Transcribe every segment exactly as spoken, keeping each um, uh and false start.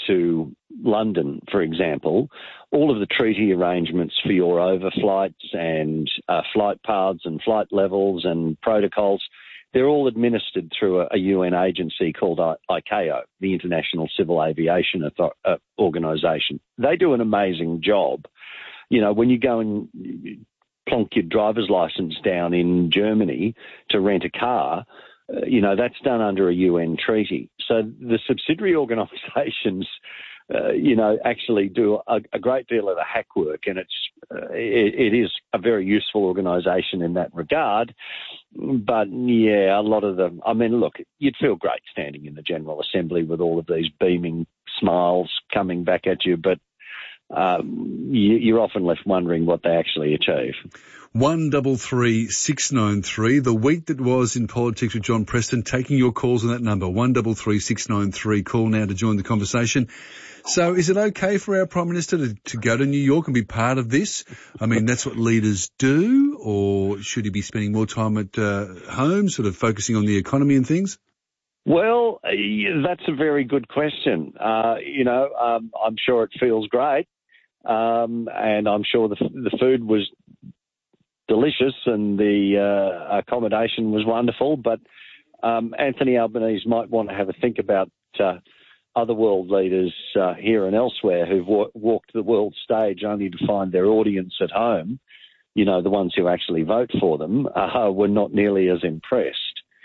to London, for example, all of the treaty arrangements for your overflights and uh, flight paths and flight levels and protocols, they're all administered through a, a U N agency called I- ICAO, the International Civil Aviation Author- uh, Organisation. They do an amazing job. You know, when you go and plonk your driver's license down in Germany to rent a car, uh, you know, that's done under a U N treaty. So the subsidiary organisations, uh, you know, actually do a, a great deal of the hack work, and it's uh, it, it is a very useful organisation in that regard. But, yeah, a lot of them, I mean, look, you'd feel great standing in the General Assembly with all of these beaming smiles coming back at you, but um, you, you're often left wondering what they actually achieve. One double three six nine three. The week that was in politics with John Preston. Taking your calls on that number. One double three six nine three. Call now to join the conversation. So, is it okay for our Prime Minister to, to go to New York and be part of this? I mean, that's what leaders do, or should he be spending more time at uh, home, sort of focusing on the economy and things? Well, uh, that's a very good question. Uh, you know, um, I'm sure it feels great, um, and I'm sure the, the food was delicious and the uh, accommodation was wonderful, but um, Anthony Albanese might want to have a think about uh, other world leaders uh, here and elsewhere who've wa- walked the world stage only to find their audience at home, you know, the ones who actually vote for them, uh, were not nearly as impressed.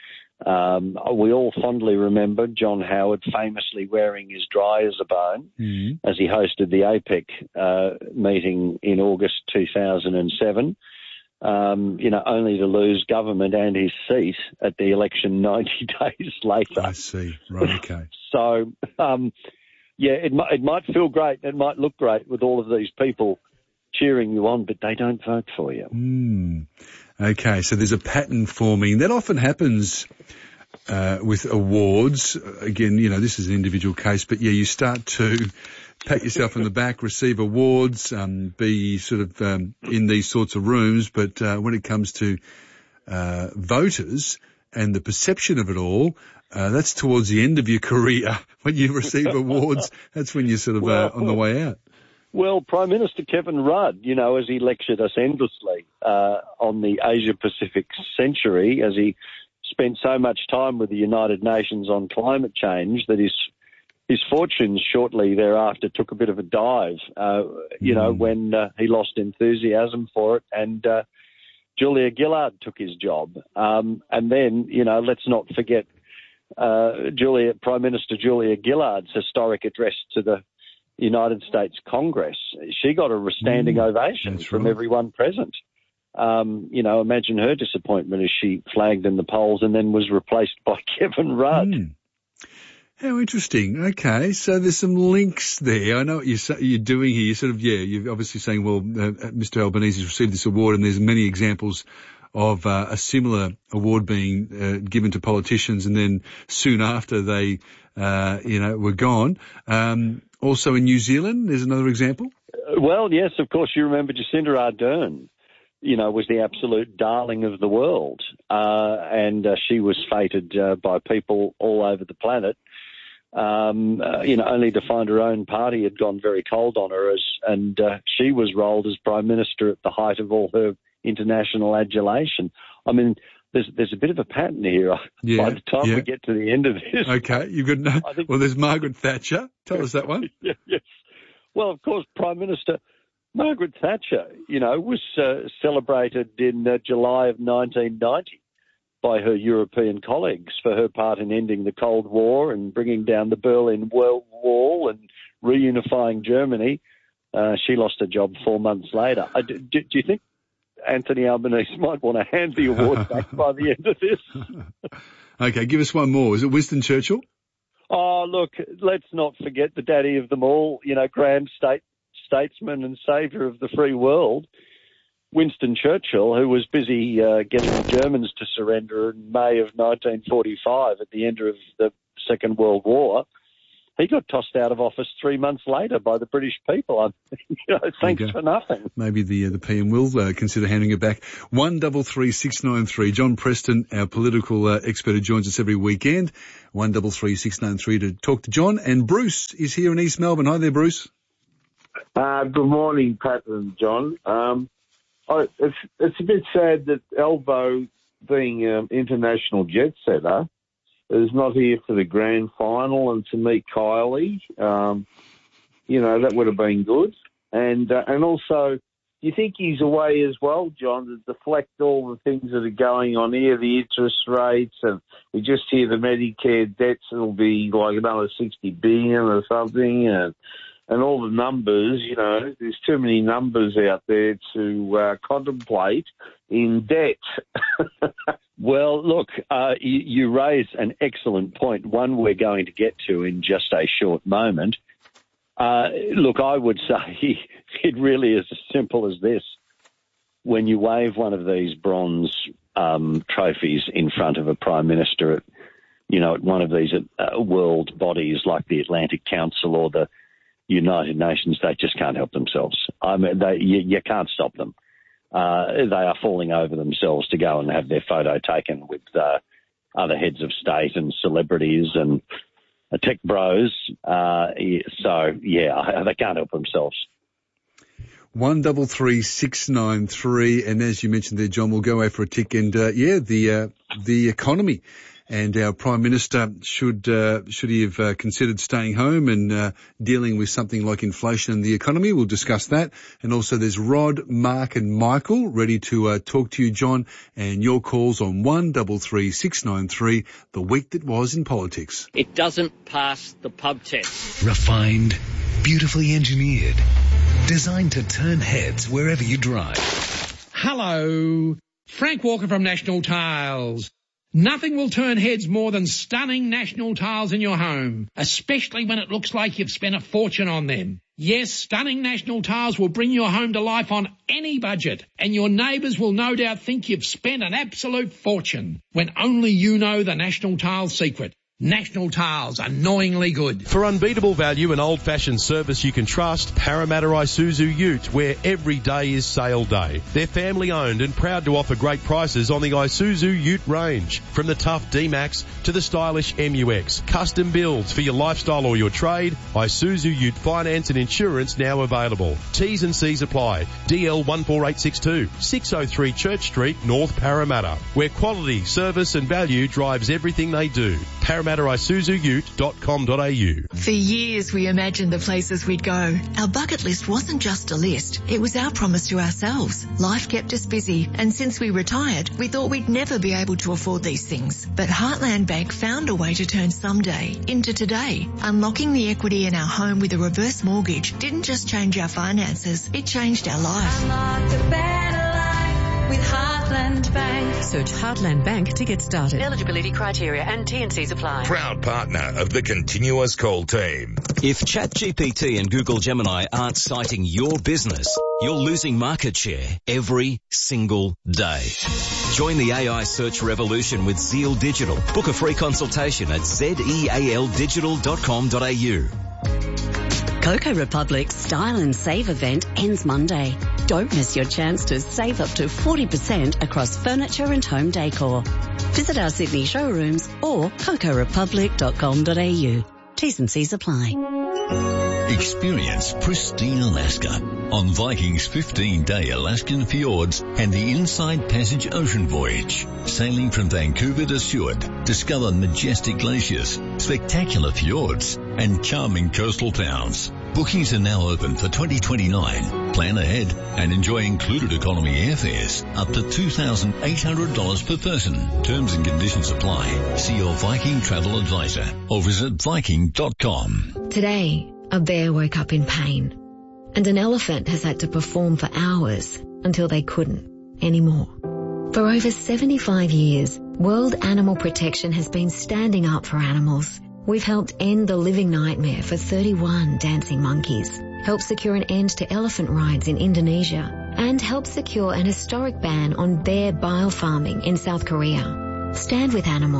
Um, we all fondly remember John Howard famously wearing his dry as a bone mm-hmm. as he hosted the APEC uh, meeting in August two thousand seven. Um, you know, only to lose government and his seat at the election ninety days later. I see. Right, okay. So, um, yeah, it might, it might feel great. It might look great with all of these people cheering you on, but they don't vote for you. Mm. Okay, so there's a pattern forming. That often happens uh, with awards. Again, you know, this is an individual case, but, yeah, you start to pat yourself on the back, receive awards, um, be sort of um, in these sorts of rooms. But uh, when it comes to uh, voters and the perception of it all, uh, that's towards the end of your career. When you receive awards, that's when you're sort of well, uh, on the way out. Well, Prime Minister Kevin Rudd, you know, as he lectured us endlessly uh, on the Asia-Pacific century, as he spent so much time with the United Nations on climate change that his his fortunes shortly thereafter took a bit of a dive, uh, you mm. know, when uh, he lost enthusiasm for it and uh, Julia Gillard took his job. Um, and then, you know, let's not forget uh, Julia, Prime Minister Julia Gillard's historic address to the United States Congress. She got a standing mm, ovation from right. everyone present. Um, you know, imagine her disappointment as she flagged in the polls and then was replaced by Kevin Rudd. Mm. How interesting. Okay, so there's some links there. I know what you're, you're doing here. You're sort of, yeah, you're obviously saying, well, uh, Mister Albanese has received this award, and there's many examples of uh, a similar award being uh, given to politicians, and then soon after they, uh, you know, were gone. Um, also in New Zealand, there's another example. Uh, well, yes, of course, you remember Jacinda Ardern, you know, was the absolute darling of the world, uh, and uh, she was feted uh, by people all over the planet. Um, uh, you know, only to find her own party had gone very cold on her, as, and uh, she was rolled as Prime Minister at the height of all her international adulation. I mean, there's there's a bit of a pattern here. Yeah, By the time yeah. we get to the end of this, okay, you've got no. think, well, there's Margaret Thatcher. Tell us that one. yeah, yes. Well, of course, Prime Minister Margaret Thatcher, you know, was uh, celebrated in uh, July of nineteen ninety. By her European colleagues for her part in ending the Cold War and bringing down the Berlin Wall and reunifying Germany. Uh, she lost her job four months later. I, do, do you think Anthony Albanese might want to hand the award back by the end of this? Okay, give us one more. Is it Winston Churchill? Oh, look, let's not forget the daddy of them all, you know, grand state, statesman and saviour of the free world. Winston Churchill, who was busy uh, getting the Germans to surrender in May of nineteen forty-five at the end of the Second World War, he got tossed out of office three months later by the British people. I, you know, thanks for nothing. Maybe the uh, the P M will uh, consider handing it back. One double three six nine three. John Preston, our political uh, expert, who joins us every weekend. One double three six nine three to talk to John. And Bruce is here in East Melbourne. Hi there, Bruce. Uh, good morning, Pat and John. Um, I, it's it's a bit sad that Albo, being an um, international jet setter, is not here for the grand final and to meet Kylie. Um, you know, that would have been good. And uh, and also, do you think he's away as well, John, to deflect all the things that are going on here, the interest rates, and we just hear the Medicare debts will be like another sixty billion or something, and and all the numbers, you know, there's too many numbers out there to uh, contemplate in debt. Well, look, uh, you, you raise an excellent point, one we're going to get to in just a short moment. Uh, look, I would say it really is as simple as this. When you wave one of these bronze um, trophies in front of a Prime Minister at, you know, at one of these uh, world bodies like the Atlantic Council or the United Nations, they just can't help themselves. I mean, they, you, you can't stop them. Uh, they are falling over themselves to go and have their photo taken with uh, other heads of state and celebrities and uh, tech bros. Uh, so, yeah, they can't help themselves. One double three six nine three, and as you mentioned there, John, we'll go away for a tick. And uh, yeah, the uh, the economy. And our Prime Minister, should uh, should he have uh, considered staying home and uh, dealing with something like inflation in the economy? We'll discuss that. And also there's Rod, Mark and Michael ready to uh, talk to you, John, and your calls on one double three six nine three, the week that was in politics. It doesn't pass the pub test. Refined, beautifully engineered, designed to turn heads wherever you drive. Hello, Frank Walker from National Tiles. Nothing will turn heads more than stunning National Tiles in your home, especially when it looks like you've spent a fortune on them. Yes, stunning National Tiles will bring your home to life on any budget, and your neighbours will no doubt think you've spent an absolute fortune, when only you know the National Tiles secret. National Tiles, annoyingly good. For unbeatable value and old-fashioned service you can trust, Parramatta Isuzu Ute, where every day is sale day. They're family-owned and proud to offer great prices on the Isuzu Ute range. From the tough D-Max to the stylish M U X. Custom builds for your lifestyle or your trade. Isuzu Ute finance and insurance now available. T's and C's apply. D L one four eight six two, six oh three Church Street, North Parramatta, where quality, service and value drives everything they do. Parramatta Isuzu Ute dot com dot a u. For years we imagined the places we'd go. Our bucket list wasn't just a list, it was our promise to ourselves. Life kept us busy, and since we retired, we thought we'd never be able to afford these things. But Heartland Bank found a way to turn someday into today. Unlocking the equity in our home with a reverse mortgage didn't just change our finances, it changed our life. Unlock a better life with Heartland Bank. Search Heartland Bank to get started. Eligibility criteria and T and C's apply. Proud partner of the Continuous Call team. If ChatGPT and Google Gemini aren't citing your business, you're losing market share every single day. Join the A I search revolution with Zeal Digital. Book a free consultation at zeal digital dot com dot a u. Coco Republic's Style and Save event ends Monday. Don't miss your chance to save up to forty percent across furniture and home decor. Visit our Sydney showrooms or coco republic dot com dot a u. T's and C's apply. Experience pristine Alaska on Viking's fifteen-day Alaskan fjords and the Inside Passage ocean voyage. Sailing from Vancouver to Seward, discover majestic glaciers, spectacular fjords, and charming coastal towns. Bookings are now open for twenty twenty-nine. Plan ahead and enjoy included economy airfares up to two thousand eight hundred dollars per person. Terms and conditions apply. See your Viking travel advisor or visit viking dot com. Today, a bear woke up in pain, and an elephant has had to perform for hours until they couldn't anymore. For over seventy-five years, World Animal Protection has been standing up for animals. We've helped end the living nightmare for thirty-one dancing monkeys, helped secure an end to elephant rides in Indonesia, and helped secure an historic ban on bear bile farming in South Korea. Stand with animals.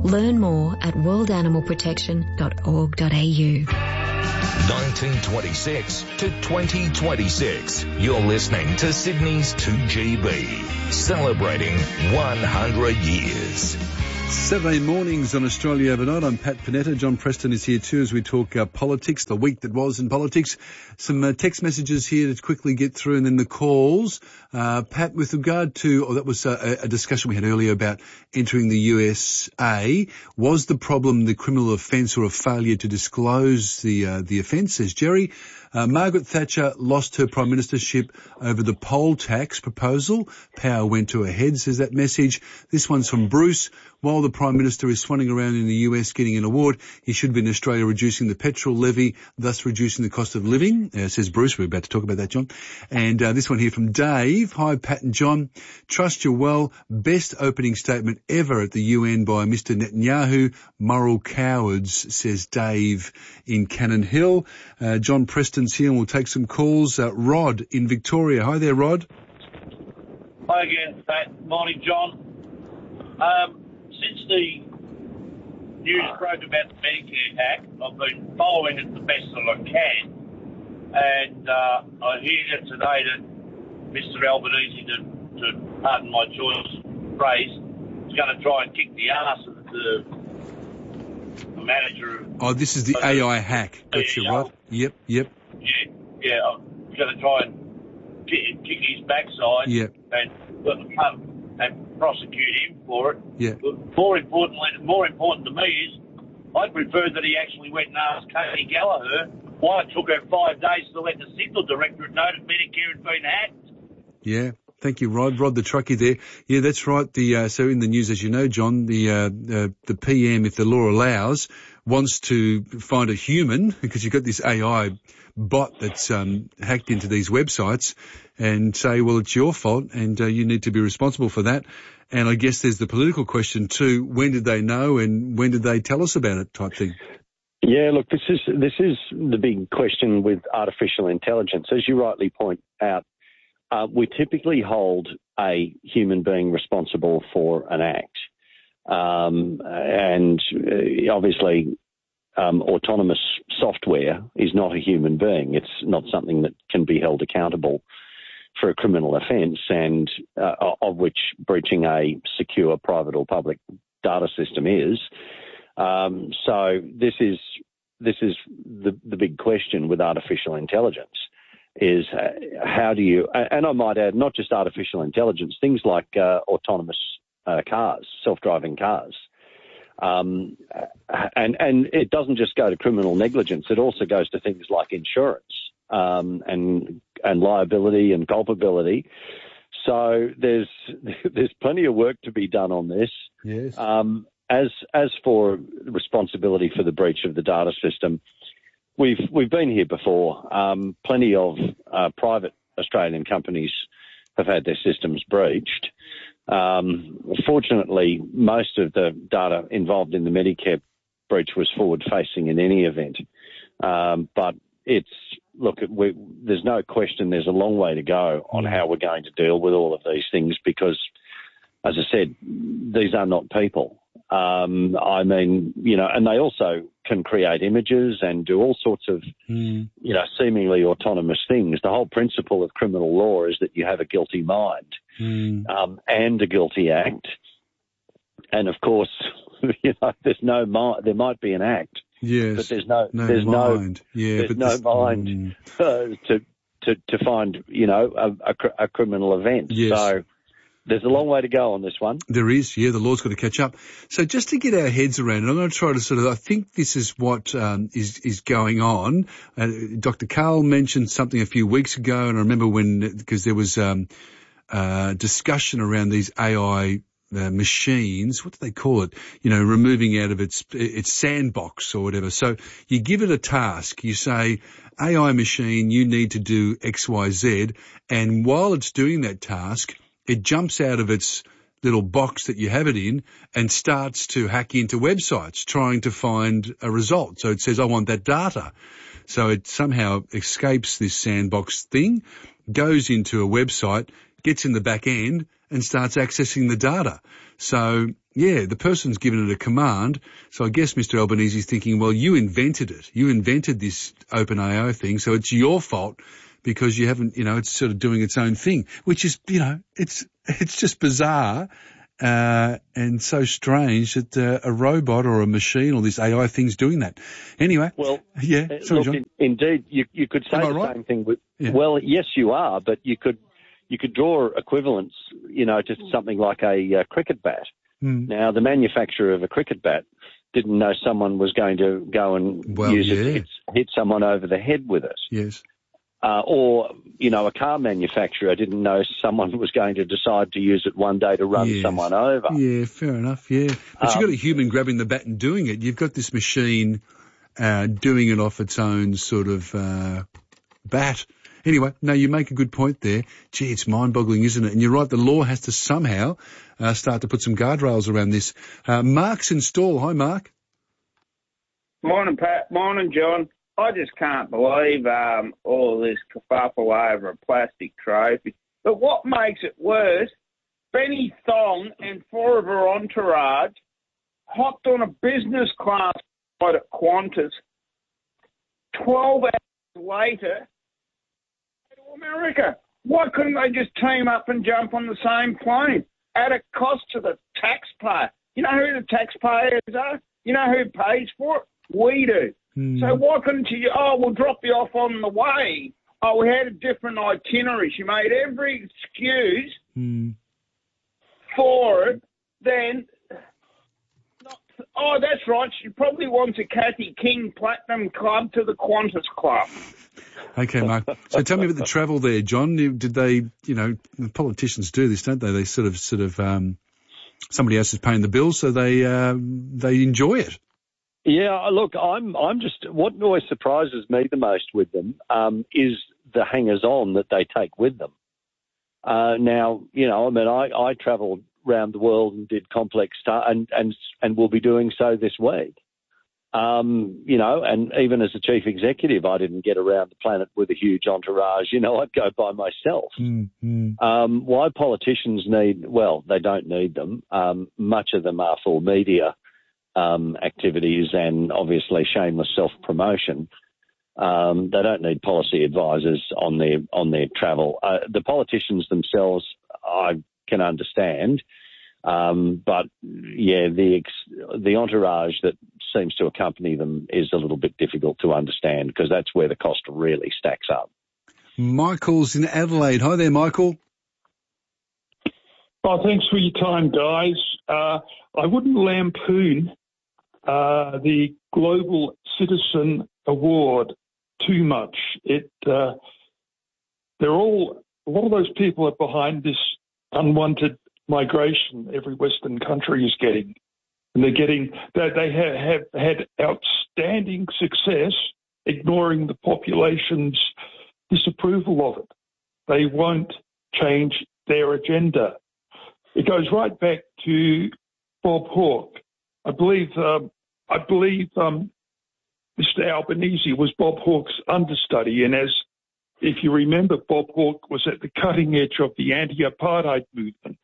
Learn more at world animal protection dot org dot a u. nineteen twenty-six to twenty twenty-six. You're listening to Sydney's two G B, celebrating one hundred years. Saturday mornings on Australia Overnight. I'm Pat Panetta. John Preston is here too as we talk uh, politics, the week that was in politics. Some uh, text messages here to quickly get through, and then the calls. Uh, Pat, with regard to, oh, that was a, a discussion we had earlier about entering the U S A. Was the problem the criminal offence or a failure to disclose the uh, the offence, says Jerry. Uh, Margaret Thatcher lost her prime ministership over the poll tax proposal. Power went to her head, says that message. This one's from Bruce. While the Prime Minister is swanning around in the U S getting an award, he should be in Australia reducing the petrol levy, thus reducing the cost of living, uh, says Bruce. We're about to talk about that, John. And uh, this one here from Dave. Hi, Pat and John. Trust you well. Best opening statement ever at the U N by Mister Netanyahu. Moral cowards, says Dave in Cannon Hill. Uh, John Preston's here and we'll take some calls. Uh, Rod in Victoria. Hi there, Rod. Hi again, Pat. Morning, John. Um, Since the news broke about the Medicare hack, I've been following it the best that I can. And uh, I hear today that Mister Albanese, to, to pardon my choice phrase, is going to try and kick the arse of the, the manager of... Oh, this is the A I hack. Gotcha, Rod. Yep, yep. Yeah, yeah. I'm going to try and kick, kick his backside yep. and um, and prosecute him for it. Yeah. But more importantly, more important to me is I'd prefer that he actually went and asked Katie Gallagher why it took her five days to let the Signal Directorate know that Medicare had been hacked. Yeah. Thank you, Rod. Rod the truckie there. Yeah, that's right. The uh, so in the news, as you know, John, the uh, uh, the P M, if the law allows, wants to find a human because you've got this A I bot that's um, hacked into these websites and say, well, it's your fault and uh, you need to be responsible for that. And I guess there's the political question too. When did they know and when did they tell us about it type thing? Yeah, look, this is this is the big question with artificial intelligence. As you rightly point out, uh, we typically hold a human being responsible for an act. Um, and uh, obviously um, autonomous software is not a human being. It's not something that can be held accountable for a criminal offence, and uh, of which breaching a secure private or public data system is. Um, so this is this is the, the big question with artificial intelligence is uh, how do you, and I might add, not just artificial intelligence, things like uh, autonomous uh, cars, self-driving cars. Um, and, and it doesn't just go to criminal negligence, it also goes to things like insurance um, and and liability and culpability. So there's there's plenty of work to be done on this. Yes. Um, as as for responsibility for the breach of the data system, we've we've been here before. Um, plenty of uh, private Australian companies have had their systems breached. Um, fortunately, most of the data involved in the Medicare breach was forward-facing in any event. Um, but it's look, we, there's no question there's a long way to go on how we're going to deal with all of these things because, as I said, these are not people. Um, I mean, you know, and they also can create images and do all sorts of, mm. you know, seemingly autonomous things. The whole principle of criminal law is that you have a guilty mind mm. um, and a guilty act. And of course, you know, there's no mind. There might be an act, yes, but there's no, no there's mind. no, yeah, there's but no this, mind mm. uh, to to to find, you know, a, a, a criminal event. Yes. So. There's a long way to go on this one. There is, yeah, the law's got to catch up. So just to get our heads around it, I'm going to try to sort of, I think this is what um, is is going on. Uh, Doctor Karl mentioned something a few weeks ago, and I remember when, because there was um, uh, discussion around these A I uh, machines, what do they call it? You know, removing out of its its sandbox or whatever. So you give it a task, you say, A I machine, you need to do X, Y, Z, and while it's doing that task, it jumps out of its little box that you have it in and starts to hack into websites trying to find a result. So it says, I want that data. So it somehow escapes this sandbox thing, goes into a website, gets in the back end and starts accessing the data. So, yeah, the person's given it a command. So I guess Mister Albanese is thinking, well, you invented it. You invented this OpenAI thing, so it's your fault because you haven't, you know, it's sort of doing its own thing, which is, you know, it's it's just bizarre uh, and so strange that uh, a robot or a machine or this A I thing's doing that. Anyway, well, yeah, sorry, look, John. In, indeed, you, you could say Am I the right? same thing with, Yeah. well, yes, you are, but you could you could draw equivalents, you know, to something like a uh, cricket bat. Mm. Now, the manufacturer of a cricket bat didn't know someone was going to go and Well, use it yeah. to hit, hit someone over the head with it. Yes. Uh, or, you know, a car manufacturer didn't know someone was going to decide to use it one day to run Yes. someone over. Yeah, fair enough, yeah. But you've Um, got a human grabbing the bat and doing it. You've got this machine uh, doing it off its own sort of uh, bat. Anyway, no, you make a good point there. Gee, it's mind-boggling, isn't it? And you're right, the law has to somehow uh, start to put some guardrails around this. Uh, Mark's in Stall. Hi, Mark. Morning, Pat. Morning, John. I just can't believe um, all this kerfuffle over a plastic trophy. But what makes it worse, Benny Thong and four of her entourage hopped on a business class flight at Qantas. Twelve hours later, to America. Why couldn't they just team up and jump on the same plane at a cost to the taxpayer? You know who the taxpayers are? You know who pays for it? We do. Mm. So why couldn't you, oh, we'll drop you off on the way. Oh, we had a different itinerary. She made every excuse Mm. for it. Then, not, oh, that's right. She probably wants a Kathy King Platinum Club to the Qantas Club. Okay, Mark. So tell me about the travel there, John. Did they, you know, the politicians do this, don't they? They sort of, sort of, um, somebody else is paying the bill, so they, uh, they enjoy it. Yeah, look, I'm I'm just, what always surprises me the most with them um, is the hangers-on that they take with them. Uh, now, you know, I mean, I, I travelled around the world and did complex stuff and, and, and will be doing so this week. Um, you know, and even as a chief executive, I didn't get around the planet with a huge entourage. You know, I'd go by myself. Mm-hmm. Um, why politicians need, well, they don't need them. Um, much of them are for media Um, activities and obviously shameless self-promotion. Um, they don't need policy advisors on their on their travel. Uh, the politicians themselves, I can understand, um, but yeah, the ex- the entourage that seems to accompany them is a little bit difficult to understand because that's where the cost really stacks up. Michael's in Adelaide. Hi there, Michael. Oh, thanks for your time, guys. Uh, I wouldn't lampoon uh, the Global Citizen Award too much. It, uh, they're all, a lot of those people are behind this unwanted migration every Western country is getting. And they're getting, they, they have, have had outstanding success ignoring the population's disapproval of it. They won't change their agenda. It goes right back to Bob Hawke. I believe, um, I believe um, Mister Albanese was Bob Hawke's understudy, and as if you remember, Bob Hawke was at the cutting edge of the anti-apartheid movement.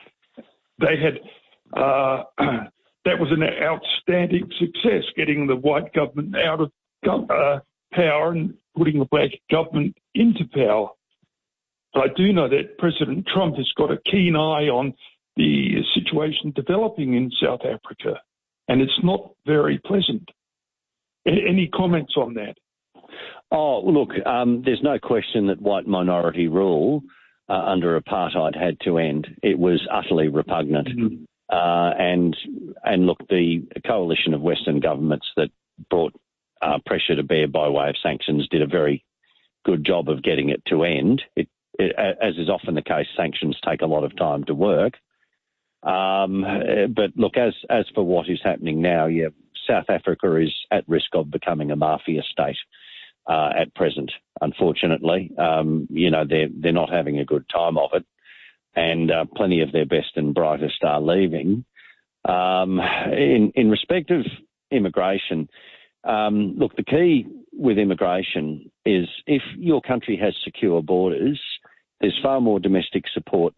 They had uh, that was an outstanding success, getting the white government out of uh, power and putting the black government into power. I do know that President Trump has got a keen eye on the situation developing in South Africa, and it's not very pleasant. Any comments on that? Oh, look, um, there's no question that white minority rule uh, under apartheid had to end. It was utterly repugnant. Mm-hmm. Uh, and, and look, the coalition of Western governments that brought uh, pressure to bear by way of sanctions did a very good job of getting it to end. It, it, as is often the case, sanctions take a lot of time to work. Um, but look, as, as for what is happening now, yeah, South Africa is at risk of becoming a mafia state uh, at present, unfortunately. Um, you know, they're, they're not having a good time of it, and uh, plenty of their best and brightest are leaving. Um, in, in respect of immigration, um, look, the key with immigration is if your country has secure borders, there's far more domestic support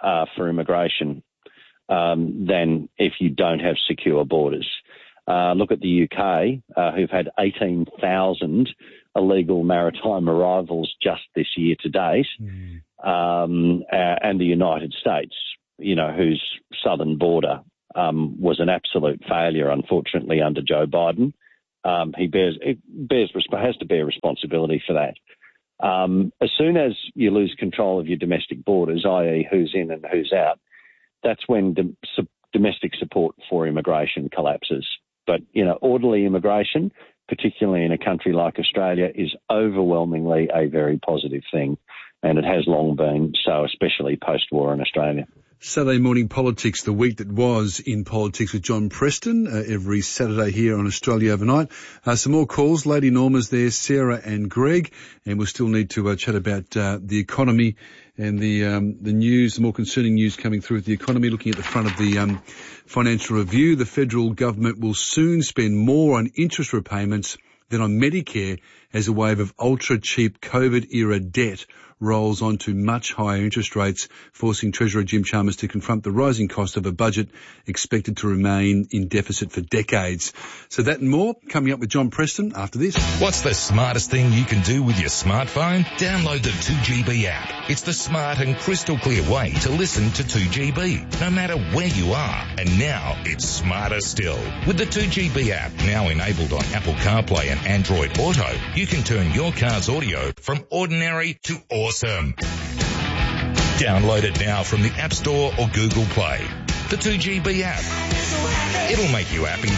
uh, for immigration um, than if you don't have secure borders. Uh, look at the U K, uh, who've had eighteen thousand illegal maritime arrivals just this year to date, mm. um, uh, and the United States, you know, whose southern border um, was an absolute failure, unfortunately, under Joe Biden. Um, he bears, it bears has to bear responsibility for that. Um, as soon as you lose control of your domestic borders, that is who's in and who's out, that's when dom- su- domestic support for immigration collapses. But, you know, orderly immigration, particularly in a country like Australia, is overwhelmingly a very positive thing, and it has long been so, especially post-war in Australia. Saturday Morning Politics, the week that was in politics with John Preston, uh, every Saturday here on Australia Overnight. Uh, some more calls. Lady Norma's there, Sarah and Greg, and we'll still need to uh, chat about uh, the economy and the um, the news, the more concerning news coming through with the economy. Looking at the front of the um, Financial Review, the federal government will soon spend more on interest repayments than on Medicare as a wave of ultra-cheap COVID-era debt rolls on to much higher interest rates, forcing Treasurer Jim Chalmers to confront the rising cost of a budget expected to remain in deficit for decades. So that and more coming up with John Preston after this. What's the smartest thing you can do with your smartphone? Download the two G B app. It's the smart and crystal clear way to listen to two G B, no matter where you are. And now it's smarter still. With the two G B app, now enabled on Apple CarPlay and Android Auto, you can turn your car's audio from ordinary to awesome. Awesome. Download it now from the App Store or Google Play. The two G B app. It'll make you happy.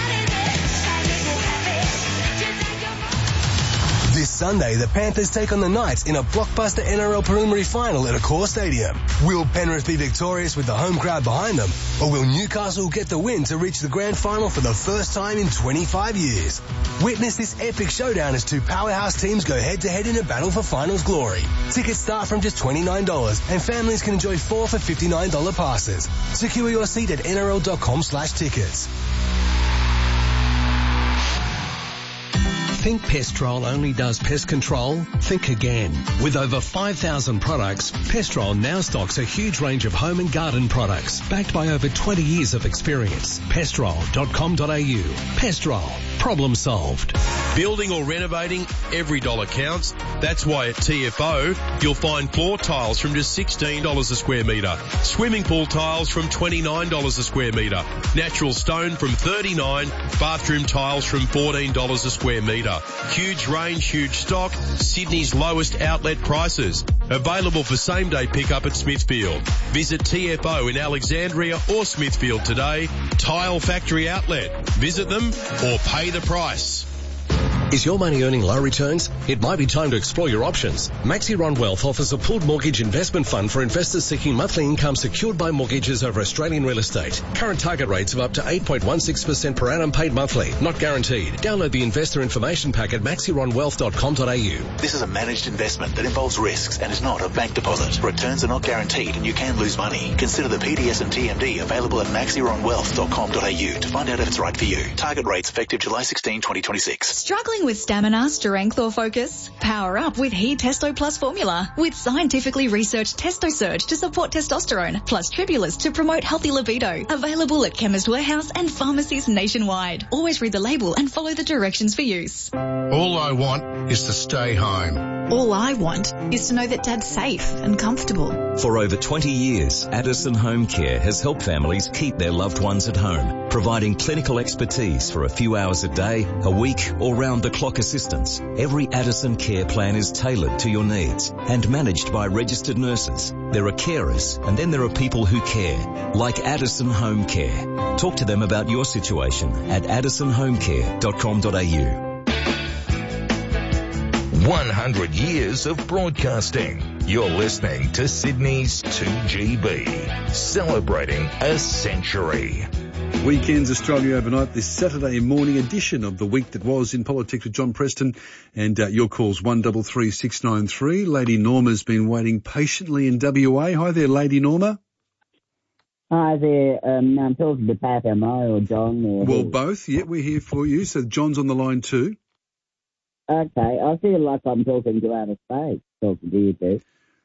This Sunday, the Panthers take on the Knights in a blockbuster N R L preliminary final at Accor Stadium. Will Penrith be victorious with the home crowd behind them, or will Newcastle get the win to reach the grand final for the first time in twenty-five years? Witness this epic showdown as two powerhouse teams go head-to-head in a battle for finals glory. Tickets start from just twenty-nine dollars, and families can enjoy four for fifty-nine dollars passes. Secure your seat at N R L dot com slash tickets. Think Pestrol only does pest control? Think again. With over five thousand products, Pestrol now stocks a huge range of home and garden products, backed by over twenty years of experience. Pestrol dot com dot a u. Pestrol. Problem solved. Building or renovating, every dollar counts. That's why at T F O, you'll find floor tiles from just sixteen dollars a square metre, swimming pool tiles from twenty-nine dollars a square metre, natural stone from thirty-nine dollars, bathroom tiles from fourteen dollars a square metre. Huge range, huge stock, Sydney's lowest outlet prices. Available for same-day pickup at Smithfield. Visit T F O in Alexandria or Smithfield today. Tile Factory Outlet. Visit them or pay the price. Is your money earning low returns? It might be time to explore your options. Maxiron Wealth offers a pooled mortgage investment fund for investors seeking monthly income secured by mortgages over Australian real estate. Current target rates of up to eight point one six percent per annum paid monthly, not guaranteed. Download the investor information pack at maxiron wealth dot com dot a u. This is a managed investment that involves risks and is not a bank deposit. Returns are not guaranteed and you can lose money. Consider the P D S and T M D available at maxiron wealth dot com dot a u to find out if it's right for you. Target rates effective July sixteenth, twenty twenty-six. Struggling with stamina, strength or focus? Power up with He Testo Plus formula. With scientifically researched Testo Surge to support testosterone, plus Tribulus to promote healthy libido. Available at Chemist Warehouse and pharmacies nationwide. Always read the label and follow the directions for use. All I want is to stay home. All I want is to know that Dad's safe and comfortable. For over twenty years, Addison Home Care has helped families keep their loved ones at home, providing clinical expertise for a few hours a day, a week, or round-the-clock assistance. Every Addison care plan is tailored to your needs and managed by registered nurses. There are carers, and then there are people who care, like Addison Home Care. Talk to them about your situation at addison home care dot com dot a u. one hundred years of broadcasting. You're listening to Sydney's two G B, celebrating a century. Weekends Australia Overnight, this Saturday morning edition of the week that was in politics with John Preston, and uh, your calls one double three six nine three. Lady Norma's been waiting patiently in W A. Hi there, Lady Norma. Hi there. Um, I'm talking to Pat, am I, or John? Or well, who? both. Yeah, we're here for you. So John's on the line too. Okay, I feel like I'm talking to outer space, talking to you two.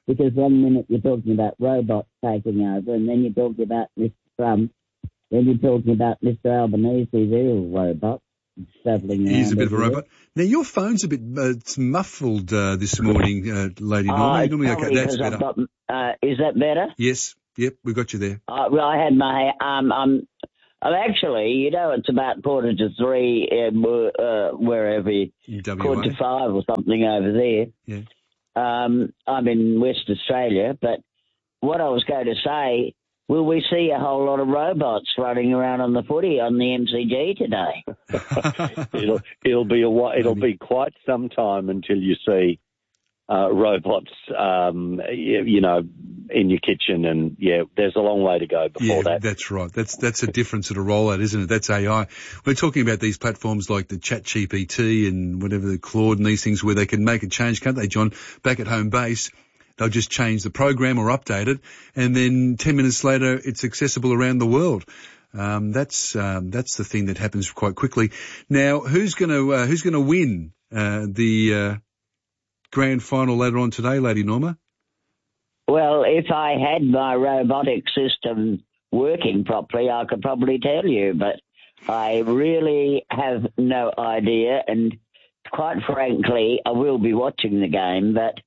Because one minute you're talking about robots taking over, and then you're talking about Mister Trump, then you're talking about Mister Albanese, the real robot, travelling around. He's a bit of a everywhere. robot. Now, your phone's a bit uh, it's muffled uh, this morning, uh, Lady Norma. Oh, You normally it's okay. That's probably better. because I've got, uh, is that better? Yes. Yep, we got you there. Uh, well, I had my, um, um, I'm actually, you know, it's about quarter to three, uh, uh, wherever, you, In W A. quarter to five or something over there. Yeah. Um, I'm in West Australia, but what I was going to say, will we see a whole lot of robots running around on the footy on the M C G today? it'll it'll be a whi- it'll be quite some time until you see uh, robots, um, you, you know, in your kitchen, and yeah, there's a long way to go before Yeah, that. that's right. That's that's a different sort of rollout, isn't it? That's A I. We're talking about these platforms like the Chat G P T and whatever, the Claude and these things where they can make a change, can't they, John? Back at home base, they'll just change the program or update it, and then ten minutes later, it's accessible around the world. Um, that's um, that's the thing that happens quite quickly. Now, who's going to uh, who's going to win uh, the uh, grand final later on today, Lady Norma? Well, if I had my robotic system working properly, I could probably tell you, but I really have no idea, and quite frankly, I will be watching the game, but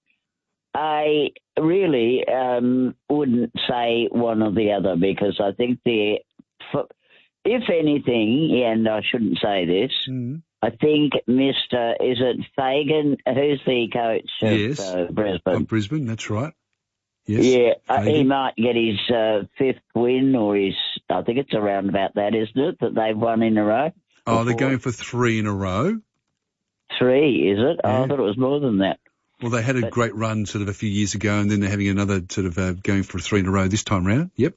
I really um, wouldn't say one or the other, because I think the, if anything, and I shouldn't say this, mm. I think Mister Is it Fagan? Who's the coach of Yes. uh, Brisbane? Of Brisbane, that's right. Yes. Yeah, uh, he Fagan. might get his uh, fifth win, or his, I think it's around about that, isn't it, that they've won in a row? Oh, they're going for three in a row. Three, is it? Oh, Yeah. I thought it was more than that. Well, they had a But- great run sort of a few years ago, and then they're having another sort of uh, going for three in a row this time round. Yep.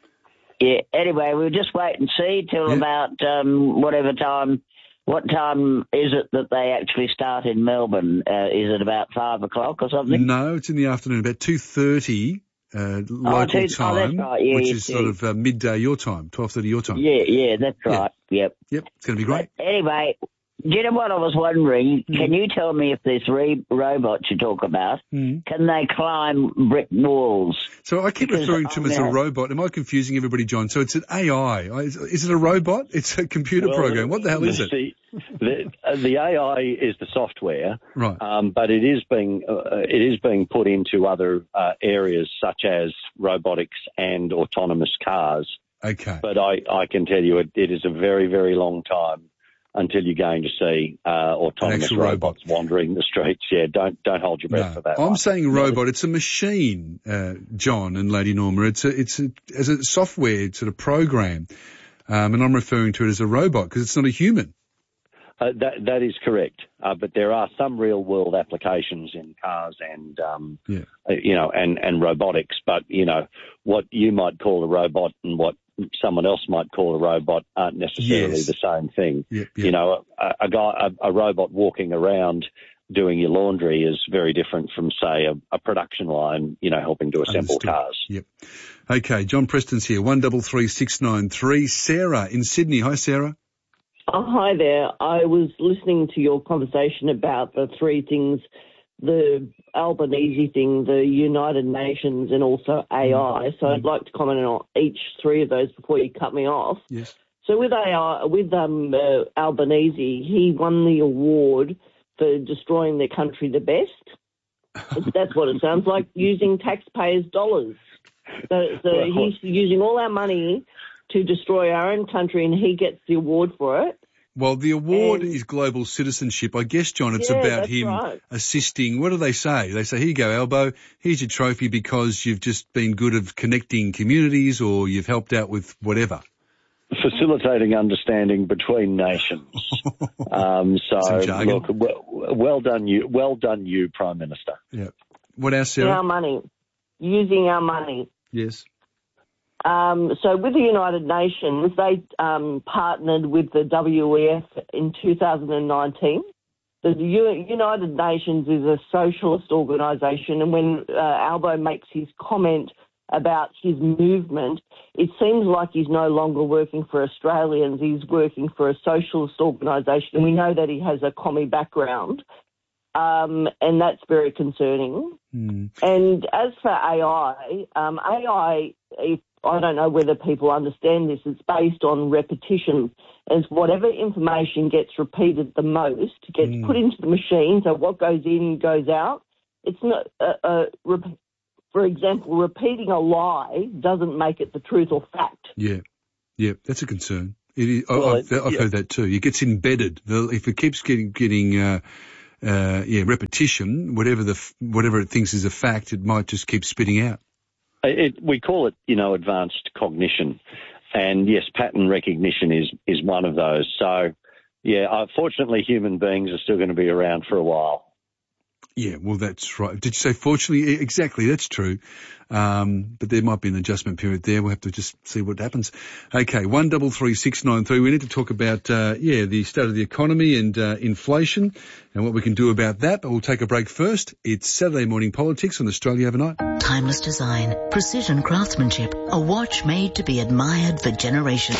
Yeah, anyway, we'll just wait and see till Yeah. about um, whatever time. What time is it that they actually start in Melbourne? Uh, is it about five o'clock or something? No, it's in the afternoon, about two thirty uh, local two- oh, that's time, right. Yeah, which you is see. sort of uh, midday your time, twelve thirty your time. Yeah, yeah, that's Yeah. right. Yep. Yep, it's going to be great. Anyway, do you know what I was wondering? Hmm. Can you tell me if this re- robots you talk about, Mm. can they climb brick walls? So I keep Because referring to I'm them as a now- robot. Am I confusing everybody, John? So it's an A I. Is, is it a robot? It's a computer Well, program. What the hell is it? The, the, uh, the A I is the software, Right. um, but it is being uh, it is being put into other uh, areas such as robotics and autonomous cars. Okay. But I, I can tell you it, it is a very, very long time until you're going to see uh, autonomous actual robot. robots wandering the streets. Yeah, don't don't hold your breath No, for that. I'm one. saying robot. It's a machine, uh, John and Lady Norma. It's a, it's a, as a software sort of program. Um, and I'm referring to it as a robot because it's not a human. Uh, that that is correct, uh, but there are some real world applications in cars and um, Yeah. uh, you know and, and robotics. But you know what you might call a robot and what someone else might call a robot aren't necessarily Yes. the same thing. Yep, yep. You know, a, a guy, a, a robot walking around doing your laundry is very different from, say, a, a production line. You know, helping to assemble Understood. cars. Yep. Okay, John Preston's here. One double three six nine three. Sarah in Sydney. Hi, Sarah. Oh, hi there. I was listening to your conversation about the three things, the Albanese thing, the United Nations, and also A I. So I'd like to comment on each three of those before you cut me off. Yes. So with A I, with um, uh, Albanese, he won the award for destroying their country the best. That's what it sounds like, using taxpayers' dollars. So, so Well, he's using all our money to destroy our own country, and he gets the award for it. Well, the award is global citizenship. I guess, John, it's Yeah, about that's him right. assisting. What do they say? They say, here you go, Albo, here's your trophy because you've just been good at connecting communities or you've helped out with whatever. Facilitating understanding between nations. um, so, Some jargon. look, well, well done, you. Well done, you, Prime Minister. Yeah. What else, Using Sarah? our money. Using our money. Yes. Um, so with the United Nations, they um, partnered with the W E F in two thousand nineteen. The U- United Nations is a socialist organisation, and when uh, Albo makes his comment about his movement, it seems like he's no longer working for Australians. He's working for a socialist organisation, and we know that he has a commie background. um, and that's very concerning. Mm. And as for A I, um, A I, if, I don't know whether people understand this, it's based on repetition. As whatever information gets repeated the most gets Mm. put into the machine, so what goes in goes out. It's not, uh, uh, rep- for example, repeating a lie doesn't make it the truth or fact. Yeah, yeah, that's a concern. It is, I- Well, I've, I've yeah. heard that too. It gets embedded. The, if it keeps getting getting uh, uh, yeah repetition, whatever the f- whatever it thinks is a fact, it might just keep spitting out. It, we call it, you know, advanced cognition. And yes, pattern recognition is, is one of those. So, yeah, unfortunately, human beings are still going to be around for a while. Yeah, well, that's right. Did you say fortunately? Exactly, that's true. Um, but there might be an adjustment period there. We'll have to just see what happens. Okay, one double three six nine three. We need to talk about, uh, yeah, the state of the economy and uh, inflation and what we can do about that. But we'll take a break first. It's Saturday Morning Politics on Australia Overnight. Timeless design, precision craftsmanship, a watch made to be admired for generations.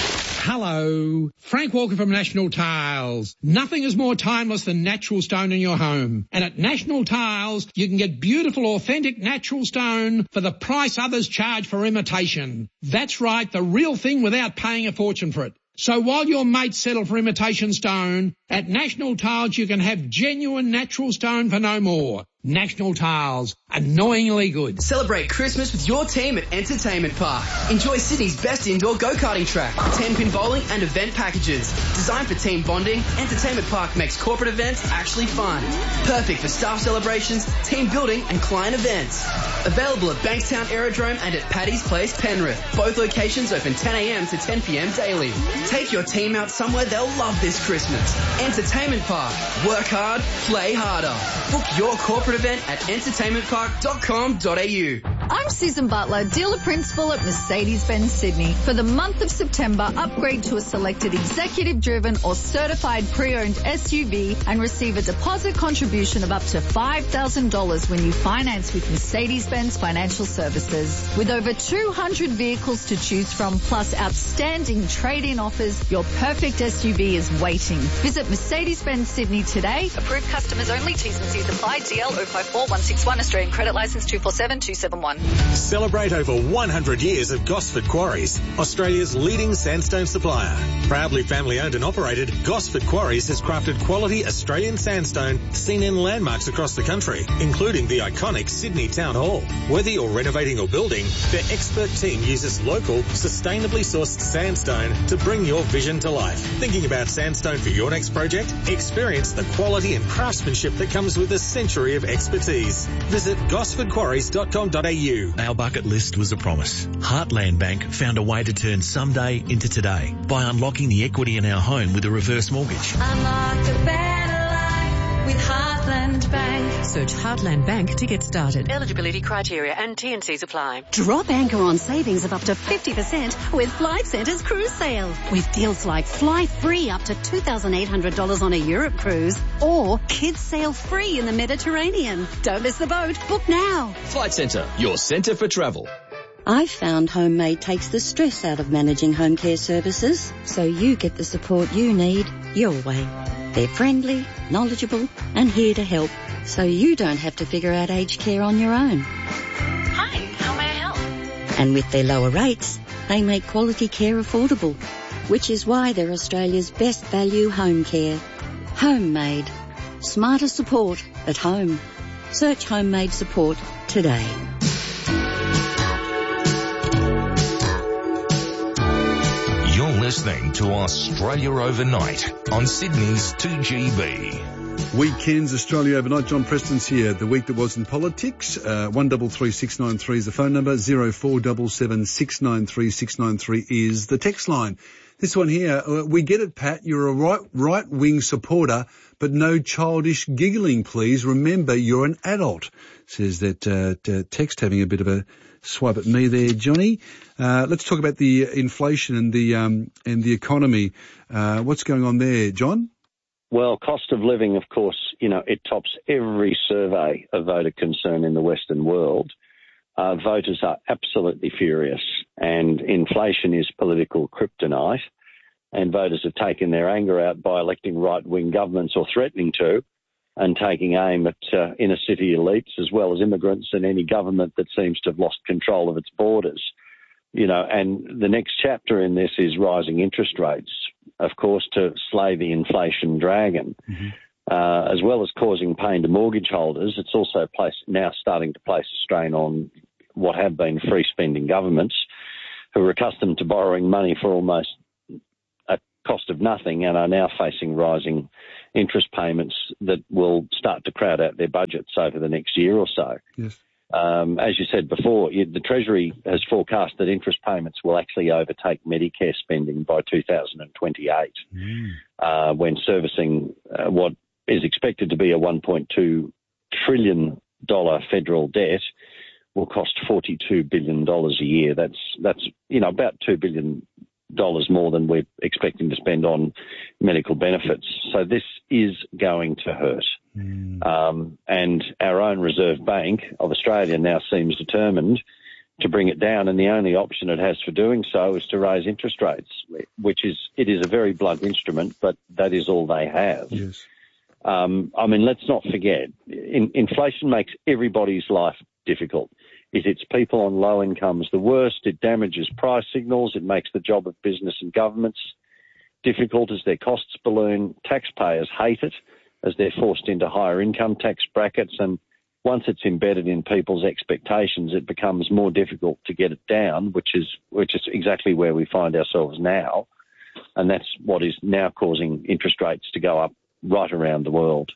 Hello, Frank Walker from National Tiles. Nothing is more timeless than natural stone in your home. And at National Tiles, you can get beautiful, authentic natural stone for the price others charge for imitation. That's right, the real thing without paying a fortune for it. So while your mates settle for imitation stone, at National Tiles you can have genuine natural stone for no more. National Tiles, annoyingly good. Celebrate Christmas with your team at Entertainment Park. Enjoy Sydney's best indoor go-karting track, ten-pin bowling and event packages. Designed for team bonding, Entertainment Park makes corporate events actually fun. Perfect for staff celebrations, team building and client events. Available at Bankstown Aerodrome and at Paddy's Place, Penrith. Both locations open ten a.m. to ten p.m. daily. Take your team out somewhere they'll love this Christmas. Entertainment Park. Work hard, play harder. Book your corporate event at entertainment park dot com dot a u. I'm Susan Butler, dealer principal at Mercedes-Benz Sydney. For the month of September, upgrade to a selected executive-driven or certified pre-owned S U V and receive a deposit contribution of up to five thousand dollars when you finance with Mercedes-Benz Financial Services. With over two hundred vehicles to choose from, plus outstanding trade-in offers, your perfect S U V is waiting. Visit Mercedes-Benz Sydney today. Approved customers only. T's and C's apply. D L zero five four one six one. Australian credit license two four seven two seven one. Celebrate over one hundred years of Gosford Quarries, Australia's leading sandstone supplier. Proudly family owned and operated, Gosford Quarries has crafted quality Australian sandstone seen in landmarks across the country, including the iconic Sydney Town Hall. Whether you're renovating or building, their expert team uses local, sustainably sourced sandstone to bring your vision to life. Thinking about sandstone for your next project? Experience the quality and craftsmanship that comes with a century of expertise. Visit gosford quarries dot com dot a u. Our bucket list was a promise. Heartland Bank found a way to turn someday into today by unlocking the equity in our home with a reverse mortgage. Unlock a better life with Heartland Bank. Search Heartland Bank to get started. Eligibility criteria and T and C's apply. Drop anchor on savings of up to fifty percent with Flight Centre's cruise sale. With deals like fly free up to two thousand eight hundred dollars on a Europe cruise or kids sail free in the Mediterranean. Don't miss the boat. Book now. Flight Centre, your centre for travel. I've found Homemade takes the stress out of managing home care services, so you get the support you need your way. They're friendly, knowledgeable, and here to help, so you don't have to figure out aged care on your own. Hi, how may I help? And with their lower rates, they make quality care affordable, which is why they're Australia's best value home care. Homemade. Smarter support at home. Search Homemade support today. You're listening to Australia Overnight on Sydney's two G B. Weekends, Australia Overnight. John Preston's here. The week that was in politics. Uh, one double three six nine three is the phone number. Zero four double seven six nine three six nine three is the text line. This one here, uh, we get it, Pat. You're a right right wing supporter, but no childish giggling, please. Remember, you're an adult. Says that uh, t- text, having a bit of a swipe at me there, Johnny. Uh, let's talk about the inflation and the um, and the economy. Uh, what's going on there, John? Well, cost of living, of course, you know, it tops every survey of voter concern in the Western world. Uh, voters are absolutely furious, and inflation is political kryptonite, and voters have taken their anger out by electing right-wing governments or threatening to, and taking aim at uh, inner city elites as well as immigrants and any government that seems to have lost control of its borders. You know, and the next chapter in this is rising interest rates, of course, to slay the inflation dragon. Mm-hmm. Uh, as well as causing pain to mortgage holders, it's also place, now starting to place a strain on what have been free spending governments who are accustomed to borrowing money for almost a cost of nothing and are now facing rising interest payments that will start to crowd out their budgets over the next year or so. Yes. Um, as you said before, you, the Treasury has forecast that interest payments will actually overtake Medicare spending by two thousand twenty-eight, mm. uh, when servicing uh, what is expected to be a one point two trillion dollars federal debt will cost forty-two billion dollars a year. That's, that's you know, about two billion dollars more than we're expecting to spend on medical benefits. So this is going to hurt. Mm. Um, and our own Reserve Bank of Australia now seems determined to bring it down, and the only option it has for doing so is to raise interest rates, which is, it is a very blunt instrument, but that is all they have. Yes. Um, I mean, let's not forget, in, inflation makes everybody's life difficult. It hits people on low incomes the worst. It damages price signals. It makes the job of business and governments difficult as their costs balloon. Taxpayers hate it as they're forced into higher income tax brackets. And once it's embedded in people's expectations, it becomes more difficult to get it down, which is which is exactly where we find ourselves now. And that's what is now causing interest rates to go up right around the world.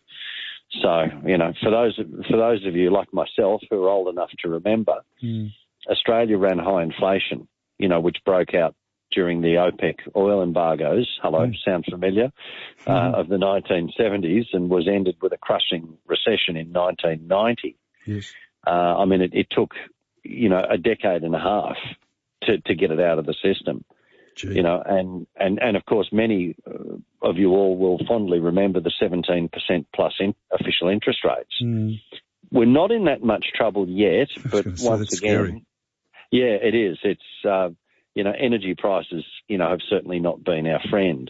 So, you know, for those for those of you like myself who are old enough to remember, mm. Australia ran high inflation, you know, which broke out during the OPEC oil embargoes, hello, mm. sound familiar, mm. uh, of the nineteen seventies, and was ended with a crushing recession in nineteen ninety. Yes. Uh, I mean, it, it took, you know, a decade and a half to, to get it out of the system. Gee. You know, and, and, and of course, many of you all will fondly remember the seventeen percent plus in official interest rates. Mm. We're not in that much trouble yet, but once again, scary. yeah, it is. It's, uh, you know, energy prices, you know, have certainly not been our friend.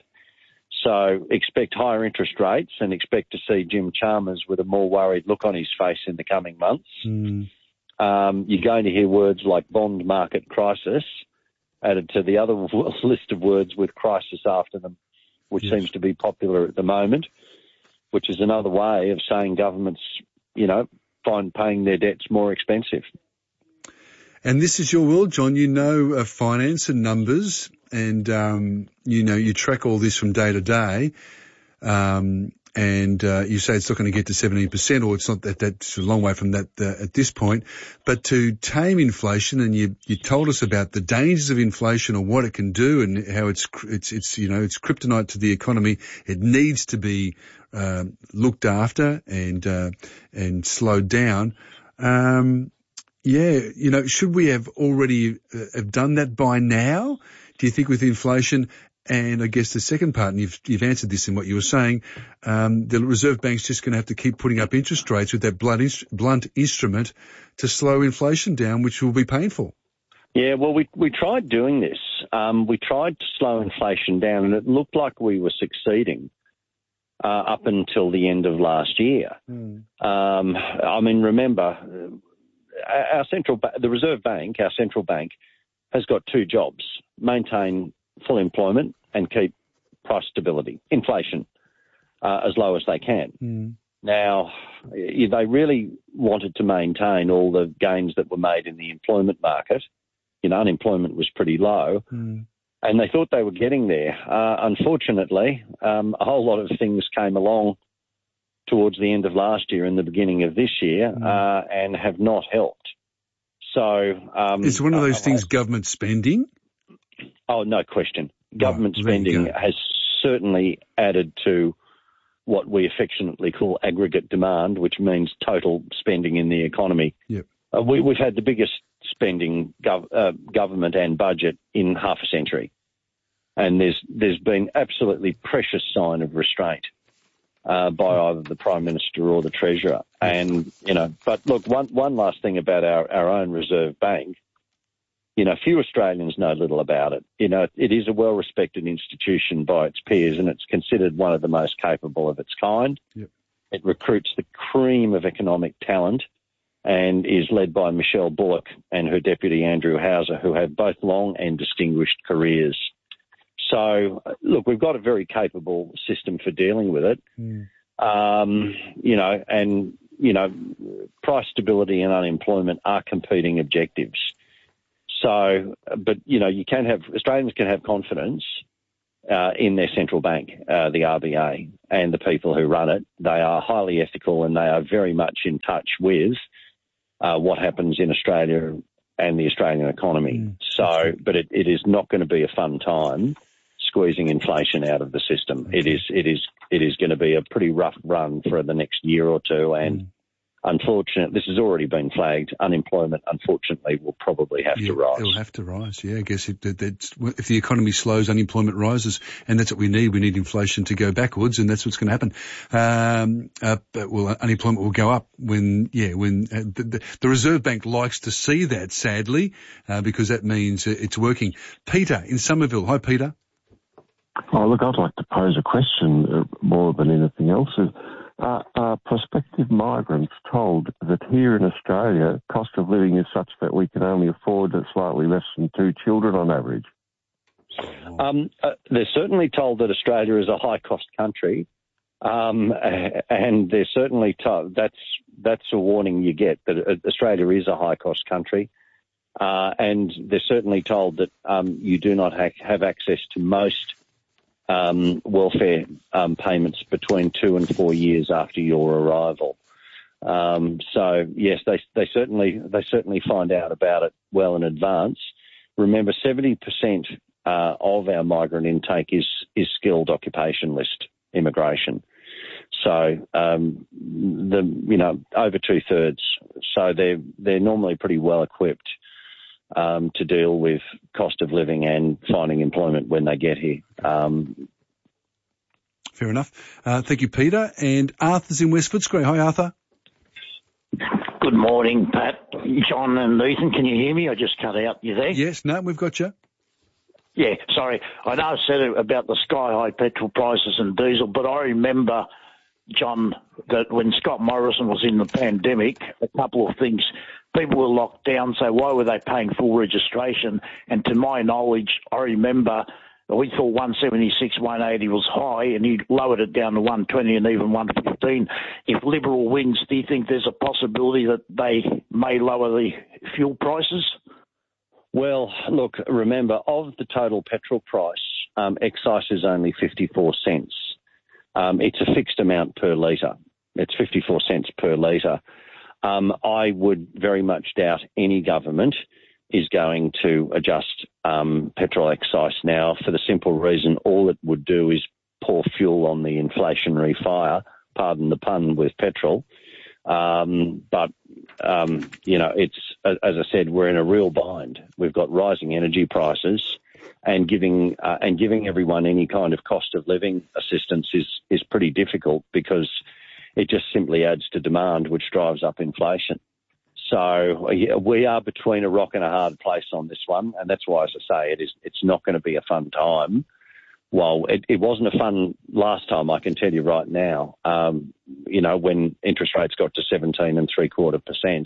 So expect higher interest rates and expect to see Jim Chalmers with a more worried look on his face in the coming months. Mm. Um, you're going to hear words like bond market crisis added to the other list of words with crisis after them, which yes. seems to be popular at the moment, which is another way of saying governments, you know, find paying their debts more expensive. And this is your world, John. You know uh, finance and numbers, and, um, you know, you track all this from day to day. Um, and uh, you say it's not going to get to seventeen percent, or it's not that that's a long way from that uh, at this point. But to tame inflation, and you you told us about the dangers of inflation or what it can do, and how it's it's it's you know it's kryptonite to the economy. It needs to be uh, looked after and uh, and slowed down. Um, yeah, you know, should we have already uh, have done that by now? Do you think with inflation? And I guess the second part, and you've, you've answered this in what you were saying, um, the Reserve Bank's just going to have to keep putting up interest rates with that blunt, inst- blunt instrument to slow inflation down, which will be painful. Yeah, well, we we tried doing this. Um, we tried to slow inflation down, and it looked like we were succeeding uh, up until the end of last year. Mm. Um, I mean, remember, our central ba- the Reserve Bank, our central bank, has got two jobs: maintain full employment and keep price stability, inflation, uh, as low as they can. Mm. Now, they really wanted to maintain all the gains that were made in the employment market. You know, unemployment was pretty low, mm. and they thought they were getting there. Uh, unfortunately, um, a whole lot of things came along towards the end of last year and the beginning of this year mm. uh, and have not helped. So um, it's one of those uh, things, government spending? Oh, no question. Government oh, spending has certainly added to what we affectionately call aggregate demand, which means total spending in the economy. Yep. Uh, we, we've had the biggest spending gov- uh, government and budget in half a century. And there's there's been absolutely precious sign of restraint uh, by either the Prime Minister or the Treasurer. And, you know, but look, one, one last thing about our, our own Reserve Bank. You know, few Australians know little about it. You know, it is a well-respected institution by its peers, and it's considered one of the most capable of its kind. Yep. It recruits the cream of economic talent and is led by Michelle Bullock and her deputy Andrew Hauser, who have both long and distinguished careers. So, look, we've got a very capable system for dealing with it. Mm. Um, you know, and, you know, price stability and unemployment are competing objectives. So, but, you know, you can have, Australians can have confidence uh, in their central bank, uh, the R B A, and the people who run it. They are highly ethical and they are very much in touch with uh, what happens in Australia and the Australian economy. Mm. So, but it, it is not going to be a fun time squeezing inflation out of the system. Okay. It is, it is, it is going to be a pretty rough run for the next year or two, and mm. unfortunately, this has already been flagged. Unemployment, unfortunately, will probably have yeah, to rise. It'll have to rise, yeah. I guess it, that, that's, if the economy slows, unemployment rises, and that's what we need. We need inflation to go backwards, and that's what's going to happen. Um, uh, but, well, unemployment will go up when, yeah, when uh, the, the Reserve Bank likes to see that, sadly, uh, because that means it's working. Peter in Somerville. Hi, Peter. Oh, look, I'd like to pose a question uh, more than anything else. Uh, are prospective migrants told that here in Australia, cost of living is such that we can only afford slightly less than two children on average? Um, uh, they're certainly told that Australia is a high-cost country, um, and they're certainly told that's that's a warning you get, that Australia is a high-cost country, uh, and they're certainly told that um, you do not ha- have access to most Um, welfare um, payments between two and four years after your arrival. Um, so yes, they they certainly they certainly find out about it well in advance. Remember, seventy percent uh, of our migrant intake is is skilled occupation list immigration. So um, the you know over two thirds. So they're they're normally pretty well equipped Um, to deal with cost of living and finding employment when they get here. Um, Fair enough. Uh, thank you, Peter. And Arthur's in West Footscray. Hi, Arthur. Good morning, Pat, John and Ethan. Can you hear me? I just cut out. You there? Yes, no, we've got you. Yeah, sorry. I know I said it about the sky-high petrol prices and diesel, but I remember, John, that when Scott Morrison was in the pandemic, a couple of things. People were locked down, so why were they paying full registration? And to my knowledge, I remember we thought one seventy-six, one eighty was high, and he lowered it down to one twenty and even one fifteen. If Liberal wins, do you think there's a possibility that they may lower the fuel prices? Well, look, remember, of the total petrol price, um, excise is only fifty-four cents. Um, it's a fixed amount per litre. It's fifty-four cents per litre. Um, I would very much doubt any government is going to adjust um, petrol excise now, for the simple reason all it would do is pour fuel on the inflationary fire, pardon the pun, with petrol. Um, but, um, you know, it's, as I said, we're in a real bind. We've got rising energy prices, and giving uh, and giving everyone any kind of cost of living assistance is, is pretty difficult, because it just simply adds to demand, which drives up inflation. So yeah, we are between a rock and a hard place on this one, and that's why, as I say, it is it's not going to be a fun time. Well, it, it wasn't a fun last time, I can tell you right now. Um, you know, when interest rates got to seventeen and three quarter percent,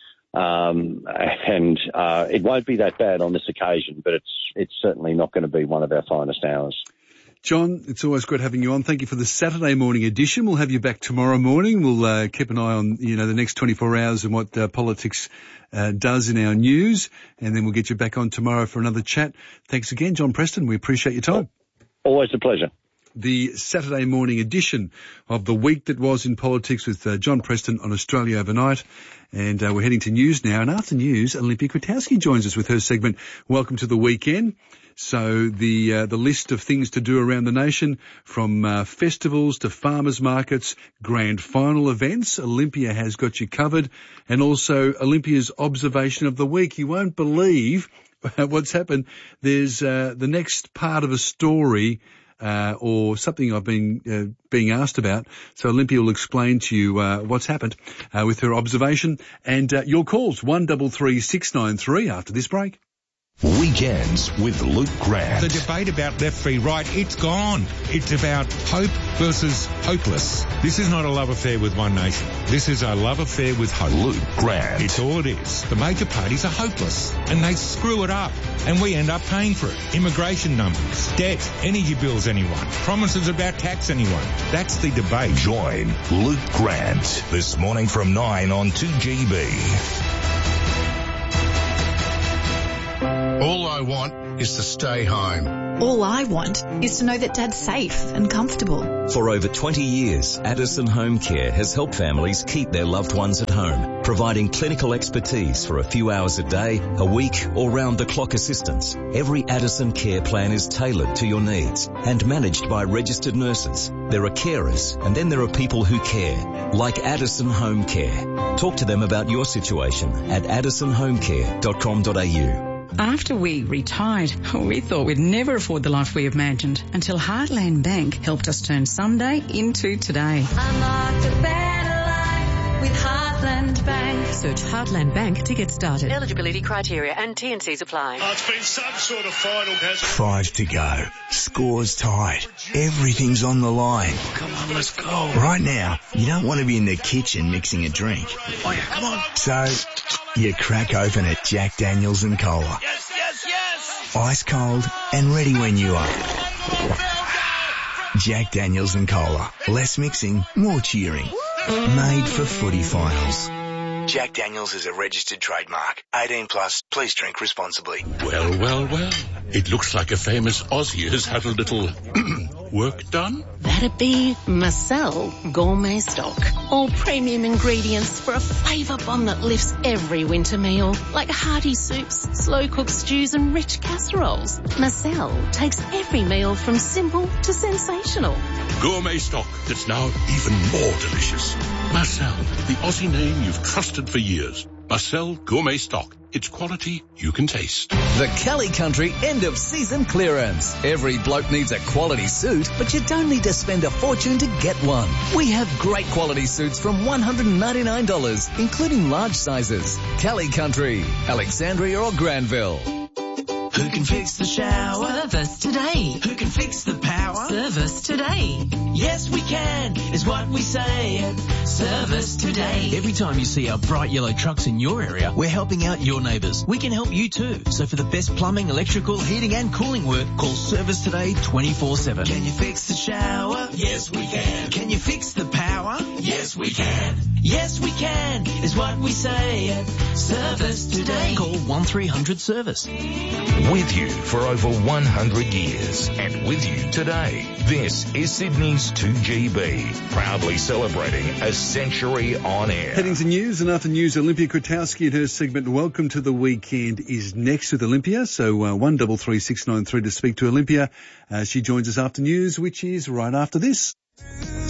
um, and uh, it won't be that bad on this occasion, but it's it's certainly not going to be one of our finest hours. John, it's always great having you on. Thank you for the Saturday morning edition. We'll have you back tomorrow morning. We'll uh, keep an eye on, you know, the next twenty-four hours and what uh, politics uh, does in our news, and then we'll get you back on tomorrow for another chat. Thanks again, John Preston. We appreciate your time. Always a pleasure. The Saturday morning edition of the week that was in politics with uh, John Preston on Australia Overnight. And uh, we're heading to news now. And after news, Olympia Kwiatkowski joins us with her segment, Welcome to the Weekend. So the uh, the list of things to do around the nation, from uh, festivals to farmers markets, grand final events, Olympia has got you covered. And also Olympia's observation of the week. You won't believe what's happened. There's uh, the next part of a story Uh, or something I've been uh, being asked about. So Olympia will explain to you uh, what's happened uh, with her observation, and uh, your calls, one three three six nine three after this break. Weekends with Luke Grant. The debate about left v right, it's gone. It's about hope versus hopeless. This is not a love affair with one nation. This is a love affair with hope. Luke Grant. It's all it is. The major parties are hopeless and they screw it up and we end up paying for it. Immigration numbers, debt, energy bills anyone, promises about tax anyone. That's the debate. Join Luke Grant this morning from nine on two G B. All I want is to stay home. All I want is to know that Dad's safe and comfortable. For over twenty years, Addison Home Care has helped families keep their loved ones at home, providing clinical expertise for a few hours a day, a week, or round-the-clock assistance. Every Addison care plan is tailored to your needs and managed by registered nurses. There are carers, and then there are people who care, like Addison Home Care. Talk to them about your situation at addison home care dot com dot a u. After we retired, we thought we'd never afford the life we imagined until Heartland Bank helped us turn someday into today. Unlock a better life with Heartland Bank. Search Heartland Bank to get started. Eligibility criteria and T and C's apply. Oh, it's been some sort of final, hasn't it? Five to go. Score's tied. Everything's on the line. Come on, let's go. Right now, you don't want to be in the kitchen mixing a drink. Oh, yeah, come on. So, you crack open a Jack Daniels and Cola. Yes, yes, yes. Ice cold and ready when you are. Jack Daniels and Cola. Less mixing, more cheering. Made for footy finals. Jack Daniels is a registered trademark. eighteen plus, please drink responsibly. Well, well, well. It looks like a famous Aussie has had a little work done. That'd be Marcel Gourmet Stock. All premium ingredients for a flavour bomb that lifts every winter meal, like hearty soups, slow-cooked stews and rich casseroles. Marcel takes every meal from simple to sensational. Gourmet stock that's now even more delicious. Marcel, the Aussie name you've trusted for years. Marcel Gourmet Stock. It's quality you can taste. The Kelly Country end of season clearance. Every bloke needs a quality suit, but you don't need to spend a fortune to get one. We have great quality suits from one hundred ninety-nine dollars, including large sizes. Kelly Country, Alexandria or Granville. Who can fix the shower? Service today. Who can fix the power? Service today. Yes, we can, is what we say at Service Today. Every time you see our bright yellow trucks in your area, we're helping out your neighbours. We can help you too. So for the best plumbing, electrical, heating and cooling work, call Service Today twenty-four seven. Can you fix the shower? Yes, we can. Can you fix the power? Yes, we can. Yes, we can, is what we say at Service Today. Call one three hundred service. With you for over one hundred years and with you today. This is Sydney's two G B, proudly celebrating a century on air. Heading to news, and after news, Olympia Kretowski and her segment Welcome to the Weekend is next with Olympia. So uh, one double three six nine three to speak to Olympia. Uh, she joins us after news, which is right after this.